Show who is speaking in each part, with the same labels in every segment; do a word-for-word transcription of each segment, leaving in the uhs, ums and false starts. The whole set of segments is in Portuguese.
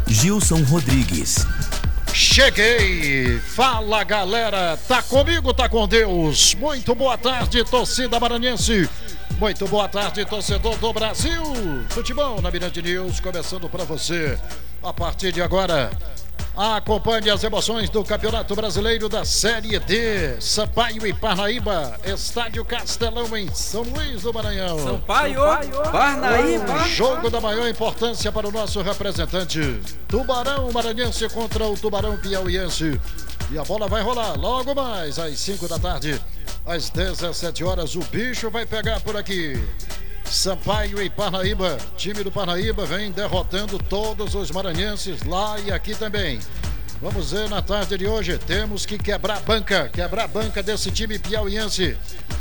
Speaker 1: Gilson Rodrigues.
Speaker 2: Cheguei! Fala, galera! Tá comigo, tá com Deus! Muito boa tarde, torcida maranhense! Muito boa tarde, torcedor do Brasil! Futebol na Mirante News, começando para você. A partir de agora, acompanhe as emoções do Campeonato Brasileiro da Série D. Sampaio e Parnaíba, Estádio Castelão em São Luís do Maranhão.
Speaker 3: Sampaio, Parnaíba.
Speaker 2: O jogo da maior importância para o nosso representante. Tubarão Maranhense contra o Tubarão Piauiense. E a bola vai rolar logo mais às cinco da tarde. Às dezessete horas o bicho vai pegar por aqui. Sampaio e Parnaíba, time do Parnaíba vem derrotando todos os maranhenses lá e aqui também. Vamos ver na tarde de hoje, temos que quebrar a banca, quebrar a banca desse time piauiense,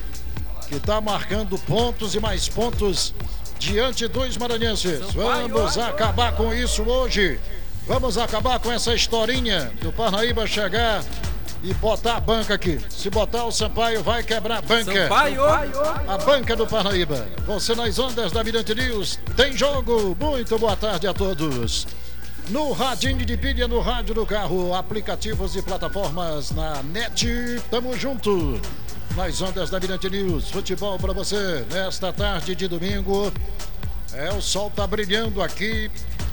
Speaker 2: que está marcando pontos e mais pontos diante dos maranhenses. Vamos acabar com isso hoje, vamos acabar com essa historinha do Parnaíba chegar e botar a banca aqui. Se botar o Sampaio, vai quebrar a banca.
Speaker 3: Sampaio.
Speaker 2: A banca do Parnaíba. Você nas ondas da Mirante News. Tem jogo. Muito boa tarde a todos. No radinho de pilha, no rádio do carro, aplicativos e plataformas na net. Tamo junto. Nas ondas da Mirante News. Futebol para você. Nesta tarde de domingo. É, o sol tá brilhando aqui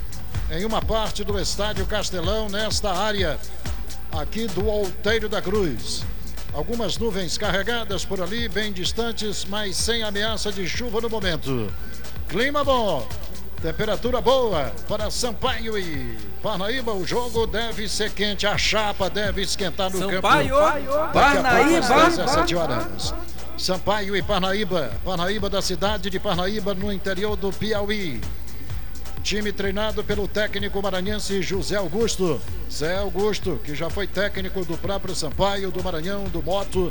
Speaker 2: em uma parte do Estádio Castelão, nesta área aqui do Outeiro da Cruz. Algumas nuvens carregadas por ali, bem distantes, mas sem ameaça de chuva no momento. Clima bom, temperatura boa para Sampaio e Parnaíba. O jogo deve ser quente, a chapa deve esquentar no
Speaker 3: Sampaio,
Speaker 2: campo.
Speaker 3: Parnaíba,
Speaker 2: às dezessete horas. Sampaio e Parnaíba. Parnaíba da cidade de Parnaíba, no interior do Piauí. Time treinado pelo técnico maranhense José Augusto. Zé Augusto, que já foi técnico do próprio Sampaio, do Maranhão, do Moto,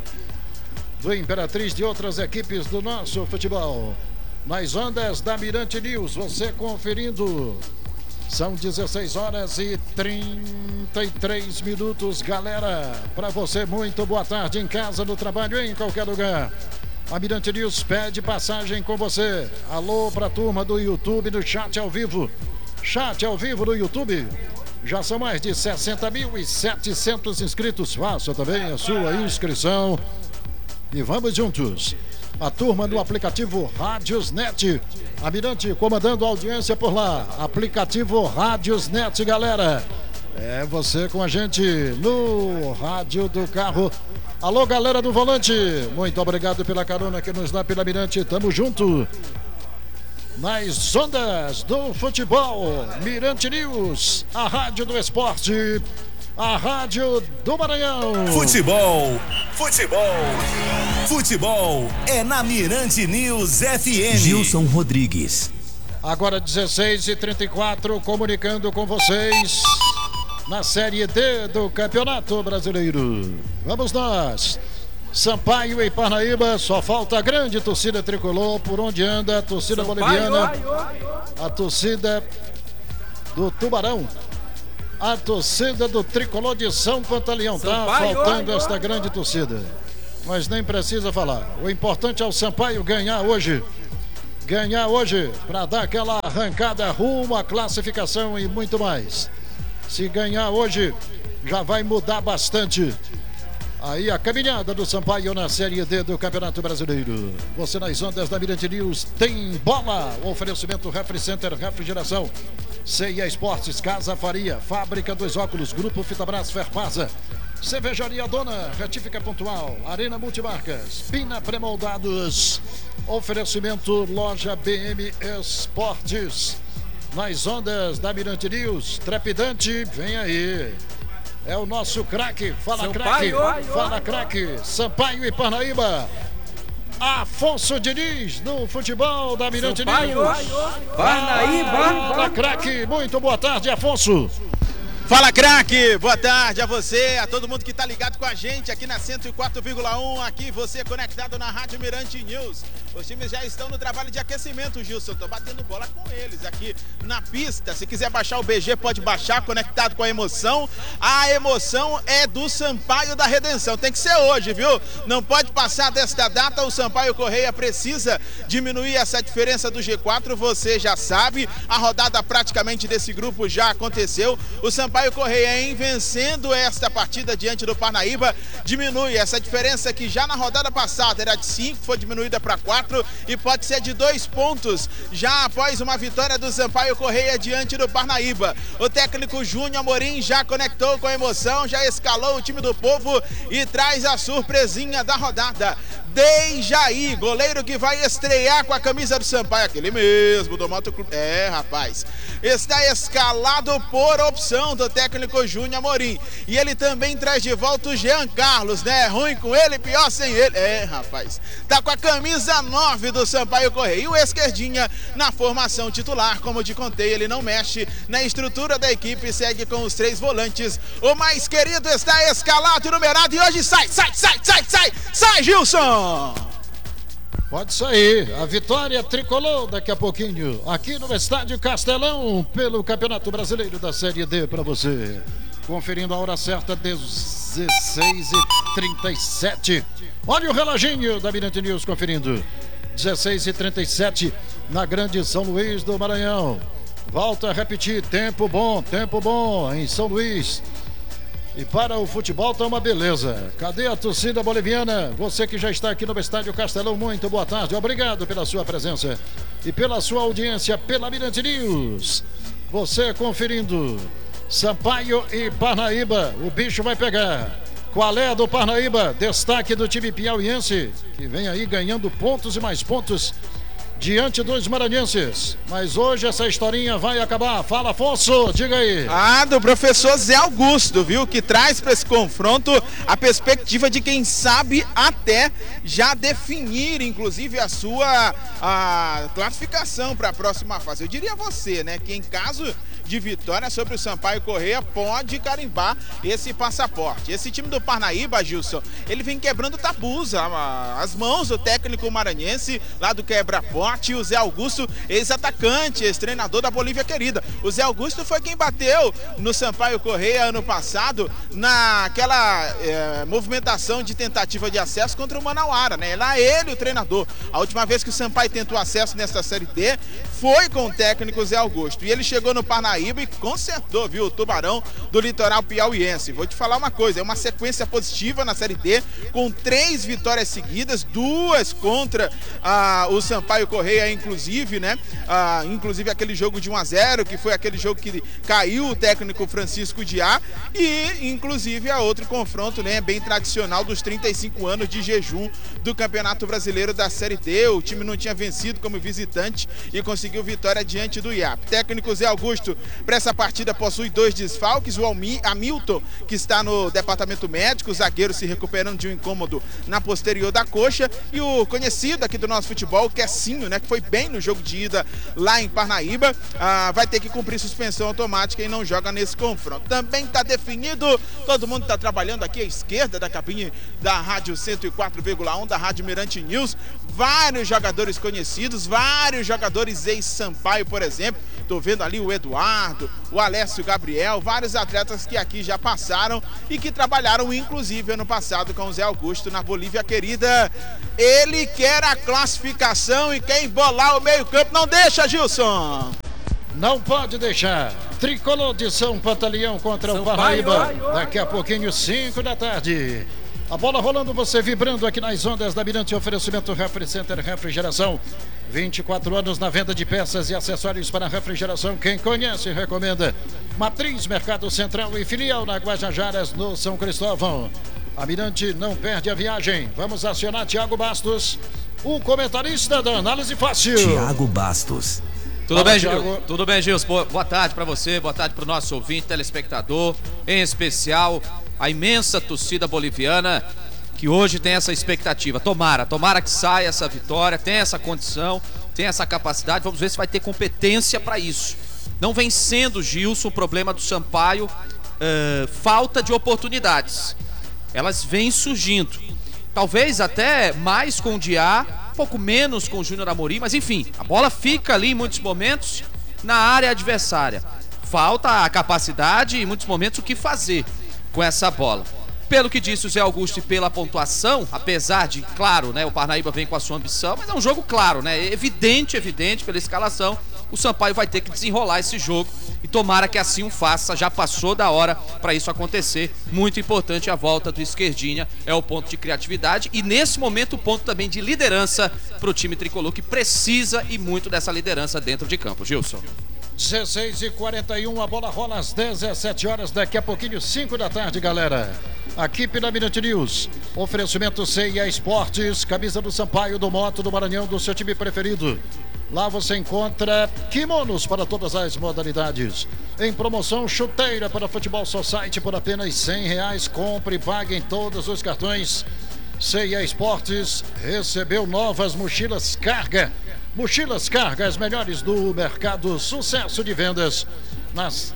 Speaker 2: do Imperatriz, de outras equipes do nosso futebol. Nas ondas da Mirante News, você conferindo. São dezesseis horas e trinta e três minutos, galera. Para você, muito boa tarde em casa, no trabalho, em qualquer lugar. A Mirante News pede passagem com você. Alô pra turma do YouTube, no chat ao vivo. Chat ao vivo no YouTube. Já são mais de sessenta mil e setecentos inscritos. Faça também a sua inscrição. E vamos juntos. A turma no aplicativo Rádiosnet. A Mirante comandando a audiência por lá. Aplicativo Rádiosnet, galera. É você com a gente no rádio do carro. Alô, galera do volante, muito obrigado pela carona que nos dá pela Mirante, tamo junto. Nas ondas do futebol, Mirante News, a rádio do esporte, a rádio do Maranhão.
Speaker 1: Futebol, futebol, futebol é na Mirante News F M. Gilson Rodrigues.
Speaker 2: Agora dezesseis e trinta e quatro, comunicando com vocês. Na Série D do Campeonato Brasileiro. Vamos nós. Sampaio e Parnaíba, só falta a grande torcida tricolor, por onde anda a torcida
Speaker 3: Sampaio.
Speaker 2: boliviana, a torcida do Tubarão, a torcida do tricolor de São Pantaleão. Tá
Speaker 3: Sampaio.
Speaker 2: faltando esta grande torcida, mas nem precisa falar. O importante é o Sampaio ganhar hoje. Ganhar hoje para dar aquela arrancada rumo à classificação e muito mais. Se ganhar hoje, já vai mudar bastante aí a caminhada do Sampaio na Série D do Campeonato Brasileiro. Você nas ondas da Mirante News tem bola. O oferecimento Refri Center, refrigeração. C e A Esportes, Casa Faria, Fábrica dos Óculos, Grupo Fitabras, Ferpasa, Cervejaria Dona, Retífica Pontual, Arena Multimarcas, Pina Premoldados. Oferecimento Loja B M Esportes. Nas ondas da Mirante News, trepidante, vem aí. É o nosso craque, fala craque, fala craque, Sampaio e Parnaíba. Afonso Diniz, no futebol da Mirante
Speaker 3: Sampaio,
Speaker 2: News.
Speaker 3: Parnaíba.
Speaker 2: Fala craque, muito boa tarde, Afonso.
Speaker 4: Fala, craque! Boa tarde a você, a todo mundo que tá ligado com a gente aqui na cento e quatro vírgula um, aqui você conectado na Rádio Mirante News. Os times já estão no trabalho de aquecimento, Gilson. Tô batendo bola com eles aqui na pista. Se quiser baixar o B G, pode baixar, conectado com a emoção. A emoção é do Sampaio da Redenção. Tem que ser hoje, viu? Não pode passar desta data. O Sampaio Correia precisa diminuir essa diferença do G quatro. Você já sabe, a rodada praticamente desse grupo já aconteceu. O Sampaio Correia, em vencendo esta partida diante do Parnaíba, diminui essa diferença que já na rodada passada era de cinco, foi diminuída para quatro e pode ser de dois pontos já após uma vitória do Sampaio Correia diante do Parnaíba. O técnico Júnior Amorim já conectou com a emoção, já escalou o time do povo e traz a surpresinha da rodada. Dejaí, goleiro que vai estrear com a camisa do Sampaio, aquele mesmo do Moto Clube. É, rapaz, está escalado por opção do técnico Júnior Amorim. E ele também traz de volta o Jean Carlos, né? Ruim com ele, pior sem ele. É, rapaz, tá com a camisa nove do Sampaio Correia. E o esquerdinha na formação titular, como te contei, ele não mexe na estrutura da equipe, segue com os três volantes. O mais querido está escalado e numerado e hoje sai, sai, sai, sai, sai, sai, Gilson!
Speaker 2: Pode sair, a vitória tricolor daqui a pouquinho, aqui no Estádio Castelão, pelo Campeonato Brasileiro da Série D para você. Conferindo a hora certa, dezesseis e trinta e sete. Olha o reloginho da Mirante News conferindo. dezesseis e trinta e sete na Grande São Luís do Maranhão. Volta a repetir, tempo bom, tempo bom em São Luís. E para o futebol tá uma beleza. Cadê a torcida boliviana? Você que já está aqui no Estádio Castelão, muito boa tarde. Obrigado pela sua presença e pela sua audiência pela Mirante News. Você conferindo Sampaio e Parnaíba. O bicho vai pegar. Qual é a do Parnaíba? Destaque do time piauiense, que vem aí ganhando pontos e mais pontos diante dos maranhenses. Mas hoje essa historinha vai acabar. Fala, Afonso, diga aí.
Speaker 4: Ah, do professor Zé Augusto, viu? Que traz para esse confronto a perspectiva de quem sabe até já definir, inclusive, a sua a classificação para a próxima fase. Eu diria você, né? Que em caso de vitória sobre o Sampaio Correia, pode carimbar esse passaporte. Esse time do Parnaíba, Gilson, ele vem quebrando tabus, as mãos do técnico maranhense lá do quebra-porte, o Zé Augusto, ex-atacante, ex-treinador da Bolívia querida. O Zé Augusto foi quem bateu no Sampaio Correia ano passado naquela é, movimentação de tentativa de acesso contra o Manauara, né? Lá ele, o treinador. A última vez que o Sampaio tentou acesso nesta Série D foi com o técnico Zé Augusto. E ele chegou no Parnaíba e consertou, viu, o Tubarão do litoral piauiense. Vou te falar uma coisa, é uma sequência positiva na Série D, com três vitórias seguidas, duas contra ah, o Sampaio Correia, inclusive, né? Ah, inclusive aquele jogo de um a zero, que foi aquele jogo que caiu o técnico Francisco Diá, e inclusive a outro confronto, né, bem tradicional dos trinta e cinco anos de jejum do Campeonato Brasileiro da Série D. O time não tinha vencido como visitante e conseguiu vitória diante do I A P. Técnico Zé Augusto, para essa partida, possui dois desfalques, o Hamilton, que está no departamento médico, o zagueiro se recuperando de um incômodo na posterior da coxa, e o conhecido aqui do nosso futebol, o Kessinho, né, que foi bem no jogo de ida lá em Parnaíba, ah, vai ter que cumprir suspensão automática e não joga nesse confronto. Também está definido, todo mundo está trabalhando aqui à esquerda da cabine da Rádio cento e quatro vírgula um, da Rádio Mirante News, vários jogadores conhecidos, vários jogadores ex-Sampaio, por exemplo. Tô vendo ali o Eduardo, o Alessio Gabriel, vários atletas que aqui já passaram e que trabalharam inclusive ano passado com o Zé Augusto na Bolívia querida. Ele quer a classificação e quer embolar o meio-campo. Não deixa, Gilson!
Speaker 2: Não pode deixar. Tricolor de São Pantaleão contra São o Parnaíba. Daqui a pouquinho, cinco da tarde. A bola rolando, você vibrando aqui nas ondas da Mirante. Oferecimento Refri Center Refrigeração. vinte e quatro anos na venda de peças e acessórios para refrigeração. Quem conhece, recomenda. Matriz Mercado Central e filial na Guajajaras, no São Cristóvão. A Mirante não perde a viagem. Vamos acionar Thiago Bastos, o comentarista da Análise Fácil.
Speaker 1: Thiago Bastos.
Speaker 5: Tudo Fala, bem, Gil? Tudo bem, Gilson? Boa, boa tarde para você, boa tarde para o nosso ouvinte, telespectador, em especial a imensa torcida boliviana que hoje tem essa expectativa. Tomara, tomara que saia essa vitória, tem essa condição, tem essa capacidade. Vamos ver se vai ter competência para isso. Não vem sendo, Gilson, o problema do Sampaio, uh, falta de oportunidades. Elas vêm surgindo. Talvez até mais com o Diá um pouco menos com o Júnior Amorim, mas enfim, a bola fica ali em muitos momentos na área adversária. Falta a capacidade e em muitos momentos o que fazer com essa bola. Pelo que disse o Zé Augusto e pela pontuação, apesar de, claro, né, o Parnaíba vem com a sua ambição, mas é um jogo claro, né, evidente, evidente pela escalação, o Sampaio vai ter que desenrolar esse jogo e tomara que assim o faça, já passou da hora para isso acontecer. Muito importante a volta do Esquerdinha, é o ponto de criatividade e nesse momento o ponto também de liderança para o time tricolor que precisa e muito dessa liderança dentro de campo. Gilson.
Speaker 2: dezesseis e quarenta e um, a bola rola às dezessete horas, daqui a pouquinho, cinco da tarde, galera. Aqui pela Mirante News, oferecimento C e A Esportes, camisa do Sampaio, do Moto, do Maranhão, do seu time preferido. Lá você encontra kimonos para todas as modalidades. Em promoção, chuteira para Futebol Society por apenas cem reais. Compre e pague em todos os cartões. C e A Esportes recebeu novas mochilas Carga. Mochilas Carga, as melhores do mercado, sucesso de vendas nas,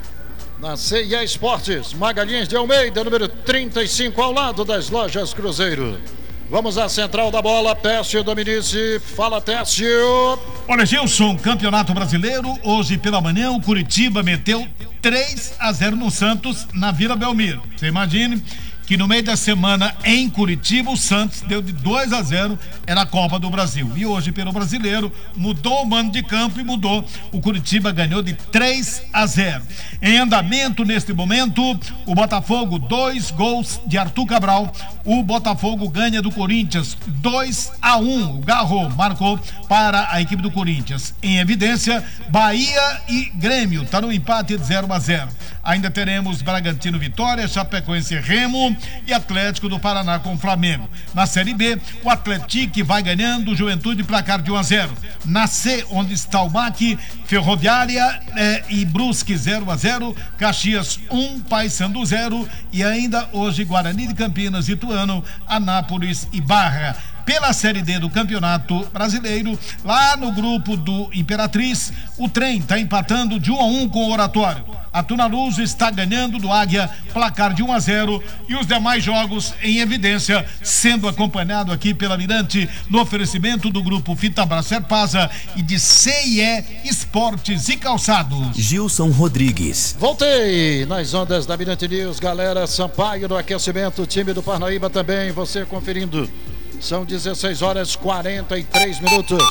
Speaker 2: na C e A Esportes, Magalhães de Almeida, número trinta e cinco, ao lado das lojas Cruzeiro. Vamos à central da bola, Técio Dominici, fala Técio.
Speaker 6: Olha, Gilson, Campeonato Brasileiro, hoje pela manhã o Curitiba meteu três a zero no Santos, na Vila Belmiro. Você imagine que no meio da semana em Curitiba o Santos deu de dois a zero, era a Copa do Brasil. E hoje pelo Brasileiro mudou o mando de campo e mudou. O Curitiba ganhou de três a zero. Em andamento neste momento, o Botafogo, dois gols de Arthur Cabral. O Botafogo ganha do Corinthians dois a um. O Garro marcou para a equipe do Corinthians. Em evidência, Bahia e Grêmio, tá no empate de zero a zero. Ainda teremos Bragantino Vitória, Chapecoense Remo e Atlético do Paraná com o Flamengo. Na Série B, o Atlético vai ganhando, Juventude placar de um a zero. Na C, onde está o M A C, Ferroviária eh, e Brusque zero a zero, Caxias um, Paysandu zero e ainda hoje Guarani de Campinas, Ituano, Anápolis e Barra. Pela Série D do Campeonato Brasileiro, lá no grupo do Imperatriz, o Trem está empatando de um a um com o Oratório. A Tunaluz está ganhando do Águia, placar de um a zero, e os demais jogos em evidência, sendo acompanhado aqui pela Mirante, no oferecimento do grupo Fitabras Serpasa e de C e E Esportes e Calçados.
Speaker 1: Gilson Rodrigues.
Speaker 2: Voltei nas ondas da Mirante News, galera. Sampaio no aquecimento, time do Parnaíba também, você conferindo. São dezesseis horas e quarenta e três minutos.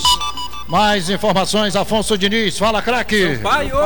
Speaker 2: Mais informações, Afonso Diniz. Fala, craque.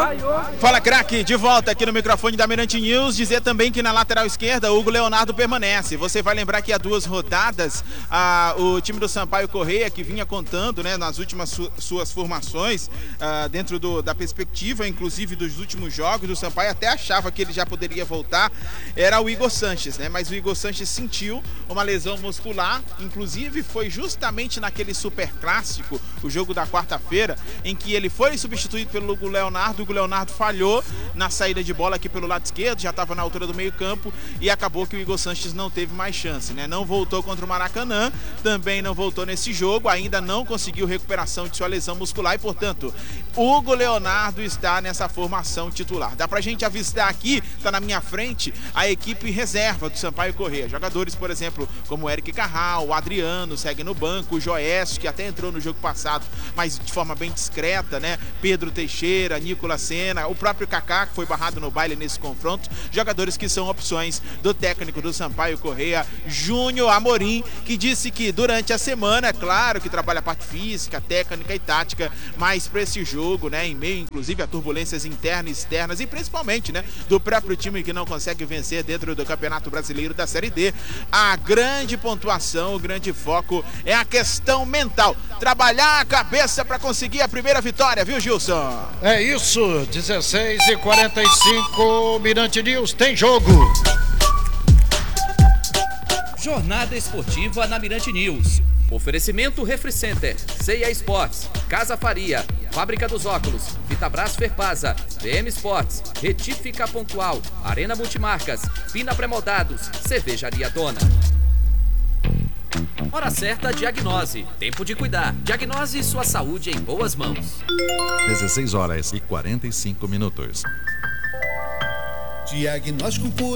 Speaker 4: Fala, craque. De volta aqui no microfone da Mirante News. Dizer também que na lateral esquerda, Hugo Leonardo permanece. Você vai lembrar que há duas rodadas, a, o time do Sampaio Correia, que vinha contando, né, nas últimas su, suas formações, a, dentro do, da perspectiva, inclusive, dos últimos jogos, do Sampaio até achava que ele já poderia voltar, era o Igor Sanches, né? Mas o Igor Sanches sentiu uma lesão muscular, inclusive foi justamente naquele super clássico, o jogo da quarta-feira, em que ele foi substituído pelo Hugo Leonardo. O Hugo Leonardo falhou na saída de bola aqui pelo lado esquerdo, já estava na altura do meio campo e acabou que o Igor Sanches não teve mais chance, né? Não voltou contra o Maracanã, também não voltou nesse jogo, ainda não conseguiu recuperação de sua lesão muscular e, portanto, Hugo Leonardo está nessa formação titular. Dá pra gente avistar aqui, tá na minha frente, a equipe reserva do Sampaio Correia. Jogadores, por exemplo, como o Eric Carral, o Adriano segue no banco, o Joés, que até entrou no jogo passado, mas mas de forma bem discreta, né? Pedro Teixeira, Nicolas Senna, o próprio Kaká, que foi barrado no baile nesse confronto. Jogadores que são opções do técnico do Sampaio Correia, Júnior Amorim, que disse que durante a semana, é claro que trabalha a parte física, técnica e tática, mas para esse jogo, né, em meio inclusive a turbulências internas e externas e principalmente, né, do próprio time que não consegue vencer dentro do Campeonato Brasileiro da Série D, a grande pontuação, o grande foco é a questão mental, trabalhar a cabeça para conseguir a primeira vitória, viu, Gilson?
Speaker 2: É isso, dezesseis e quarenta e cinco, Mirante News tem jogo.
Speaker 5: Jornada esportiva na Mirante News. Oferecimento Refri Center, C e A Esportes, Casa Faria, Fábrica dos Óculos, Fitabras Ferpasa, V M Sports, Retífica Pontual, Arena Multimarcas, Pina Pré-Moldados, Cervejaria Dona. Hora certa, diagnose. Tempo de cuidar. Diagnose sua saúde em boas mãos.
Speaker 1: dezesseis horas e quarenta e cinco minutos.
Speaker 7: Diagnóstico por